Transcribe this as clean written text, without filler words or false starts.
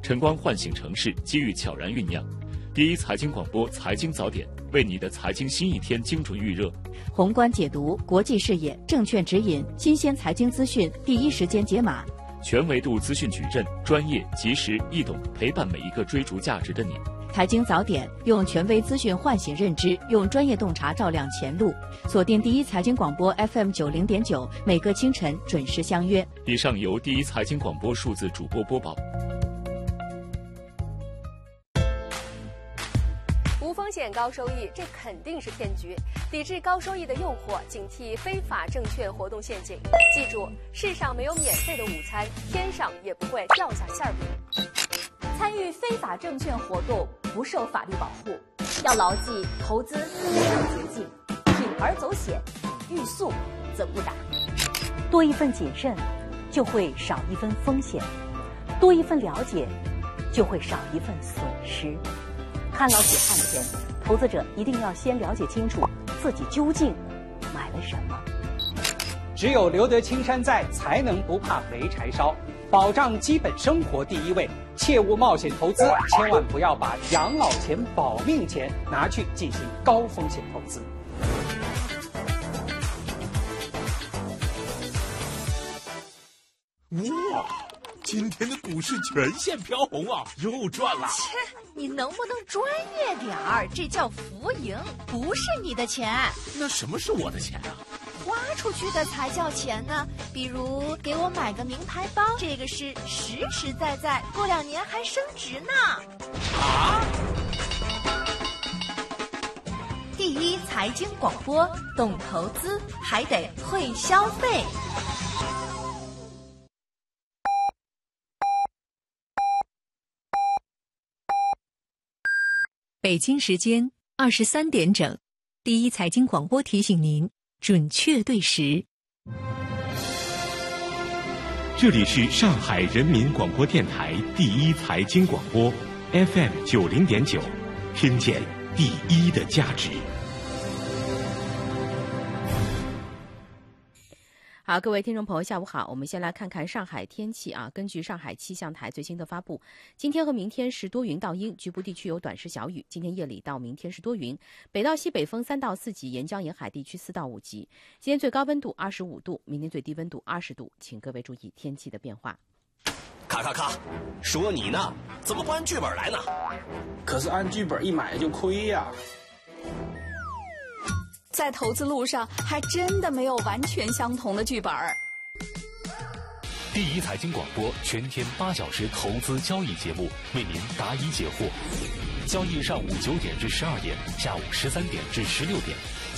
晨光唤醒城市，机遇悄然酝酿。第一财经广播财经早点，为你的财经新一天精准预热。 宏观解读，国际视野，证券指引，新鲜财经资讯，第一时间解码。 全维度资讯矩阵，专业、及时、易懂，陪伴每一个追逐价值的你。 财经早点，用权威资讯唤醒认知，用专业洞察照亮前路。锁定第一财经广播 FM90.9，每个清晨准时相约。 以上由第一财经广播数字主播播报。 无风险高收益，这肯定是骗局。抵制高收益的诱惑，警惕非法证券活动陷阱。记住，世上没有免费的午餐，天上也不会掉下馅饼。 参与非法证券活动不受法律保护，要牢记投资两捷径：铤而走险，欲速则不达。 多一份谨慎，就会少一分风险；多一份了解，就会少一份损失。看牢解看前，投资者一定要先了解清楚自己究竟买了什么。 只有留得青山在，才能不怕没柴烧。保障基本生活第一位，切勿冒险投资，千万不要把养老钱、保命钱拿去进行高风险投资。 哇！今天的股市全线飘红啊，又赚了！ 切，你能不能专业点儿？这叫浮盈，不是你的钱。 那什么是我的钱啊？ 花出去的才叫钱呢。比如给我买个名牌包，这个是实实在在，过2年还升值呢。 啊！ 第一财经广播，懂投资还得会消费。 北京时间23点整，第一财经广播提醒您准确对时。 这里是上海人民广播电台第一财经广播 FM90.9，听见第一的价值。 好，各位听众朋友，下午好。我们先来看看上海天气啊。根据上海气象台最新的发布，今天和明天是多云到阴，局部地区有短时小雨。今天夜里到明天是多云，北到西北风3到4级，沿江沿海地区4到5级。今天最高温度25度，明天最低温度20度，请各位注意天气的变化。 咔，说你呢，怎么不按剧本来呢？ 可是按剧本一买就亏呀。 在投资路上，还真的没有完全相同的剧本。 第一财经广播全天8小时投资交易节目，为您答疑解惑。交易上午9点至12点，下午13点至16点。